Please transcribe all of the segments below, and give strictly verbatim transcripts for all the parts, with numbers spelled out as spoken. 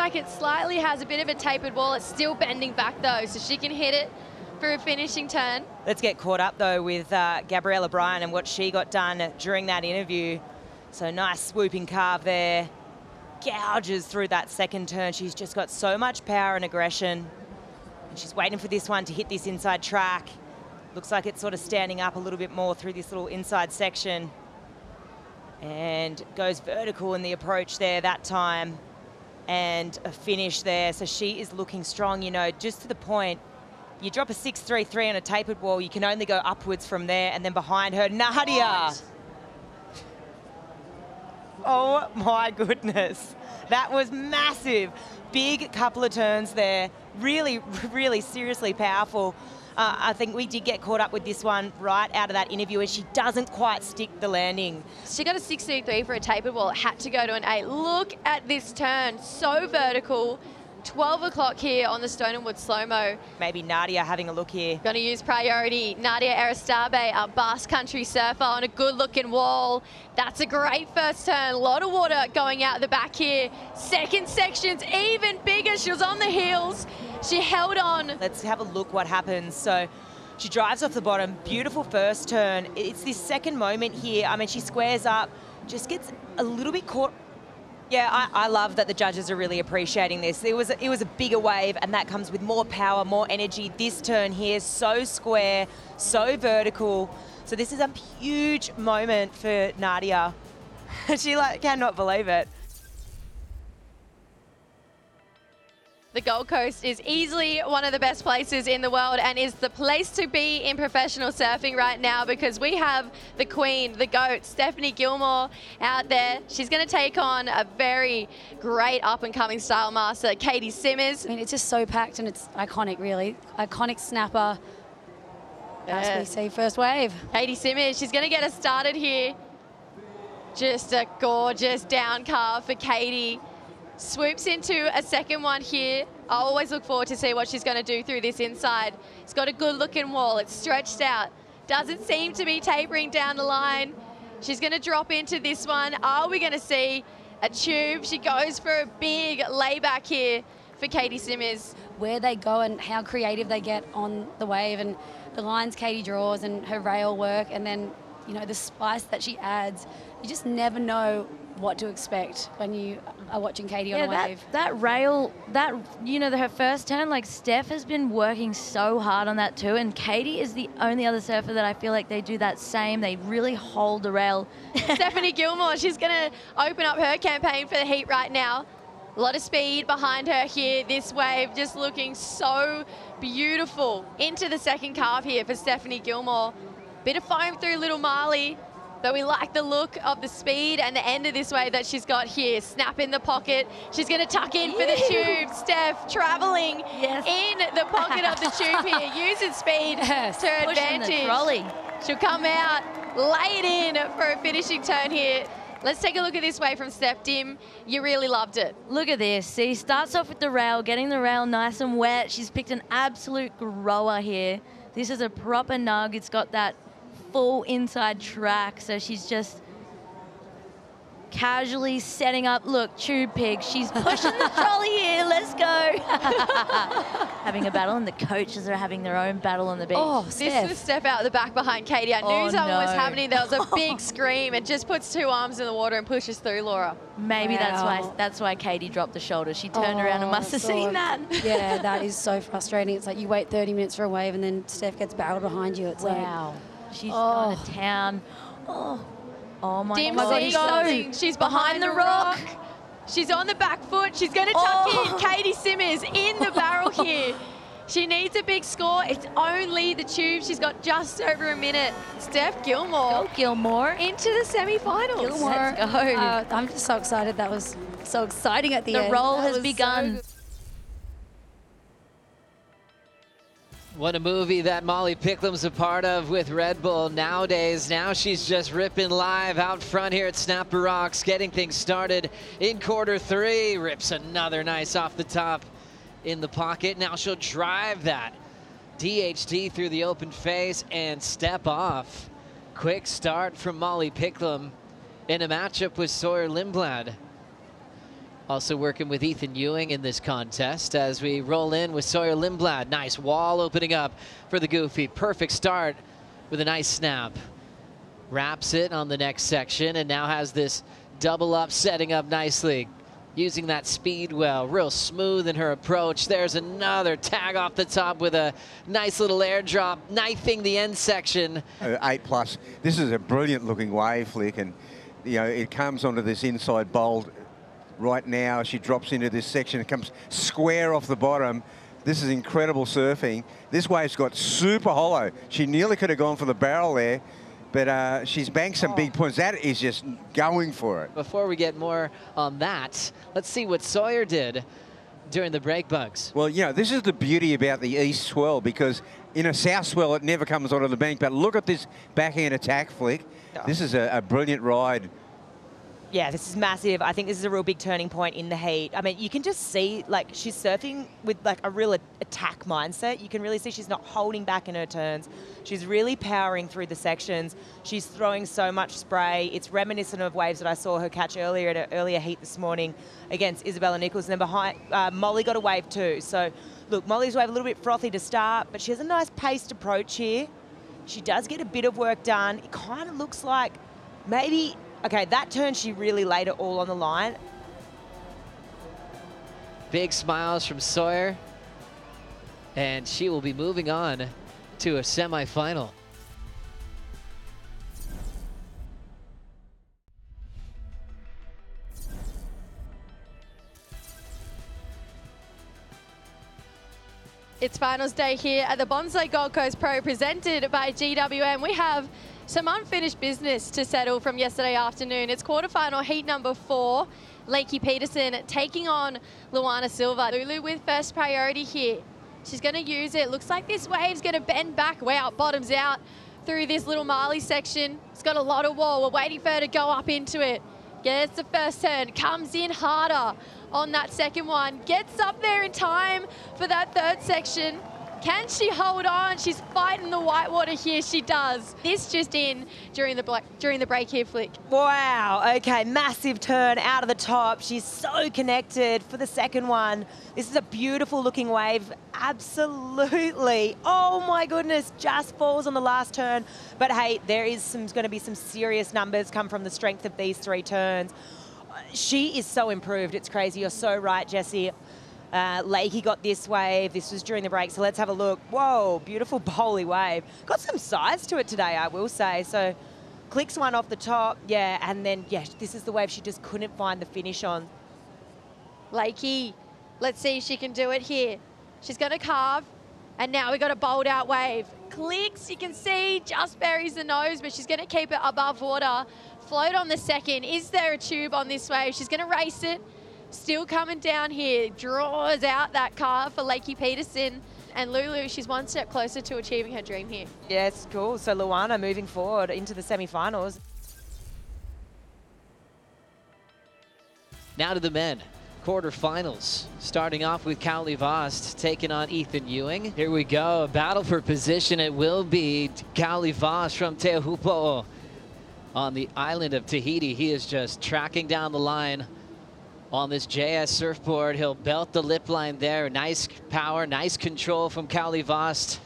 like it slightly has a bit of a tapered wall. It's still bending back though, so she can hit it for a finishing turn. Let's get caught up though with uh, Gabriella Bryan and what she got done during that interview. So nice swooping carve there. Gouges through that second turn. She's just got so much power and aggression. And she's waiting for this one to hit this inside track. Looks like it's sort of standing up a little bit more through this little inside section. And goes vertical in the approach there that time. And a finish there. So she is looking strong, you know, just to the point. You drop a six three three on a tapered wall, you can only go upwards from there. And then behind her, Nadia. What? Oh my goodness. That was massive. Big couple of turns there. Really, really seriously powerful. Uh, I think we did get caught up with this one right out of that interview, and she doesn't quite stick the landing. She got a six three three for a tapered wall. It had to go to an eight. Look at this turn. So vertical. twelve o'clock here on the Stone and Wood slow-mo. Maybe Nadia having a look here. Going to use priority. Nadia Aristabe, our Basque Country surfer on a good-looking wall. That's a great first turn. A lot of water going out the back here. Second section's even bigger. She was on the heels. She held on. Let's have a look what happens. So she drives off the bottom. Beautiful first turn. It's this second moment here. I mean, she squares up, just gets a little bit caught. Yeah, I, I love that the judges are really appreciating this. It was, a, it was a bigger wave, and that comes with more power, more energy. This turn here, so square, so vertical. So this is a huge moment for Nadia. She like cannot believe it. The Gold Coast is easily one of the best places in the world and is the place to be in professional surfing right now, because we have the queen, the GOAT, Stephanie Gilmore out there. She's going to take on a very great up-and-coming style master, Katie Simmers. I mean, it's just so packed and it's iconic, really. Iconic snapper. As Yeah. we see, first wave. Katie Simmers, she's going to get us started here. Just a gorgeous down carve for Katie. Swoops into a second one here. I always look forward to see what she's going to do through this inside. It's got a good looking wall. It's stretched out. Doesn't seem to be tapering down the line. She's going to drop into this one. Are we going to see a tube? She goes for a big layback here for Katie Simmers. Where they go and how creative they get on the wave, and the lines Katie draws and her rail work, and then, you know, the spice that she adds. You just never know what to expect when you are watching Katie yeah, on a that, wave. That rail, that, you know, her first turn, like Steph has been working so hard on that too, and Katie is the only other surfer that I feel like they do that same. They really hold the rail. Stephanie Gilmore, she's going to open up her campaign for the heat right now. A lot of speed behind her here. This wave just looking so beautiful. Into the second carve here for Stephanie Gilmore. Bit of foam through Little Marley. But we like the look of the speed and the end of this wave that she's got here. Snap in the pocket. She's going to tuck in for the tube. Steph traveling yes. in the pocket of the tube here, using speed yes. to her Pushing advantage. the trolley. She'll come out, lay it in for a finishing turn here. Let's take a look at this wave from Steph. Dim, you really loved it. Look at this. See, starts off with the rail, getting the rail nice and wet. She's picked an absolute grower here. This is a proper nug. It's got that full inside track, so she's just casually setting up. Look, tube pig, she's pushing the trolley here. Let's go. Having a battle, and the coaches are having their own battle on the beach. Oh, This Steph. was Steph out the back behind Katie. I knew Oh, something was no. happening. There was a big scream, and just puts two arms in the water and pushes through Laura. Maybe that's why Wow. that's why Katie dropped the shoulder. She turned around and Oh, must have so- seen that. Yeah, that is so frustrating. It's like you wait thirty minutes for a wave and then Steph gets barreled behind you. It's Wow. She's Oh. gone to town. Oh, oh my Dim God. seeing something. She's behind, the rock. She's on the back foot. She's going to tuck Oh. in Katie Simmers in the barrel here. She needs a big score. It's only the tube. She's got just over a minute. Steph Gilmore Go Gilmore. into the semi-finals. Gilmore, Let's go. uh, I'm just so excited. That was so exciting at the, The end. roll That has was so begun. good. What a movie that Molly Picklam's a part of with Red Bull nowadays. Now she's just ripping live out front here at Snapper Rocks, getting things started in quarter three. Rips another nice off the top in the pocket. Now she'll drive that D H D through the open face and step off. Quick start from Molly Picklam in a matchup with Sawyer Lindblad. Also working with Ethan Ewing in this contest as we roll in with Sawyer Lindblad. Nice wall opening up for the Goofy. Perfect start with a nice snap. Wraps it on the next section and now has this double up setting up nicely. Using that speed well, real smooth in her approach. There's another tag off the top with a nice little airdrop, knifing the end section. Uh, eight plus. This is a brilliant looking wave flick, and you know it comes onto this inside bolt. Right now, she drops into this section. It comes square off the bottom. This is incredible surfing. This wave's got super hollow. She nearly could have gone for the barrel there, but uh, she's banked some oh. big points. That is just going for it. Before we get more on that, let's see what Sawyer did during the break bugs. Well, you know, this is the beauty about the east swell, because in a south swell, it never comes onto the bank. But look at this backhand attack flick. Oh. This is a, a brilliant ride. Yeah, this is massive. I think this is a real big turning point in the heat. I mean, you can just see, like, she's surfing with, like, a real attack mindset. You can really see she's not holding back in her turns. She's really powering through the sections. She's throwing so much spray. It's reminiscent of waves that I saw her catch earlier at an earlier heat this morning against Isabella Nichols. And then behind, uh, Molly got a wave too. So, look, Molly's wave a little bit frothy to start, but she has a nice paced approach here. She does get a bit of work done. It kind of looks like maybe... Okay, that turn, she really laid it all on the line. Big smiles from Sawyer. And she will be moving on to a semifinal. It's finals day here at the Bonsai Gold Coast Pro presented by G W M. We have some unfinished business to settle from yesterday afternoon. It's quarterfinal heat number four. Lakey Peterson taking on Luana Silva. Lulu with first priority here. She's going to use it. Looks like this wave's going to bend back. Wow, bottoms out through this little Marley section. It's got a lot of wall. We're waiting for her to go up into it. Gets the first turn, comes in harder on that second one. Gets up there in time for that third section. Can she hold on? She's fighting the whitewater here. She does. This just in during the black, during the break here flick. Wow. Okay, massive turn out of the top. She's so connected for the second one. This is a beautiful looking wave. Absolutely. Oh my goodness, just falls on the last turn. But hey, there is some going to be some serious numbers come from the strength of these three turns. She is so improved. It's crazy. You're so right, Jessie. Uh, Lakey got this wave. This was during the break, so let's have a look. Whoa, beautiful bowly wave. Got some size to it today, I will say. So clicks one off the top, yeah, and then, yeah, this is the wave she just couldn't find the finish on. Lakey, let's see if she can do it here. She's going to carve, and now we got a bowled out wave. Clicks, you can see, just buries the nose, but she's going to keep it above water. Float on the second. Is there a tube on this wave? She's going to race it. Still coming down here, draws out that carve for Lakey Peterson. And Lulu, she's one step closer to achieving her dream here. Yeah, it's cool. So Luana moving forward into the semi-finals. Now to the men. Quarterfinals. Starting off with Cowley Vost taking on Ethan Ewing. Here we go. A battle for position. It will be Cowley Vost from Teahupo'o on the island of Tahiti. He is just tracking down the line on this J S surfboard. He'll belt the lip line there. Nice power, nice control from Cowley Vost.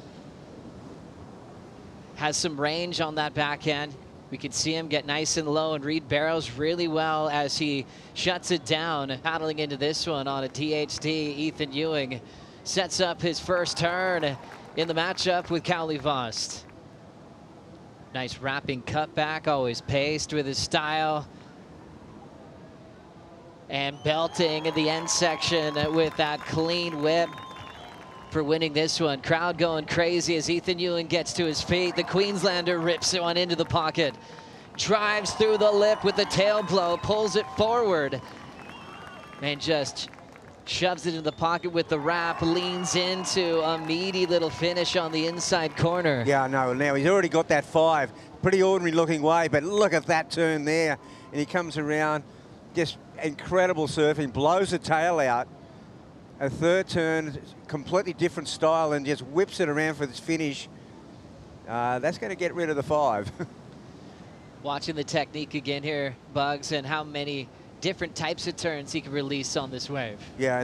Has some range on that backhand. We can see him get nice and low and read barrels really well as he shuts it down. Paddling into this one on a T H T, Ethan Ewing sets up his first turn in the matchup with Cowley Vost. Nice wrapping cutback, always paced with his style. And belting in the end section with that clean whip for winning this one. Crowd going crazy as Ethan Ewing gets to his feet. The Queenslander rips it one into the pocket. Drives through the lip with the tail blow, pulls it forward. And just shoves it in the pocket with the wrap, leans into a meaty little finish on the inside corner. Yeah, I know. Now he's already got that five. Pretty ordinary looking wave, but look at that turn there. And he comes around. Just incredible surfing, blows the tail out. A third turn, completely different style, and just whips it around for this finish. Uh, that's going to get rid of the five. Watching the technique again here, Bugs, and how many different types of turns he can release on this wave. Yeah.